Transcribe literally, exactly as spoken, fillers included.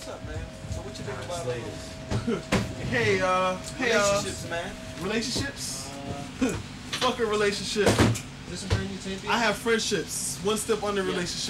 what's up, man? So what you think about Ladies. hey, uh, hey, relationships, uh, man? Relationships? Uh, Fuck a relationship. This is brand new tape. I have friendships. One step under Yeah. relationship.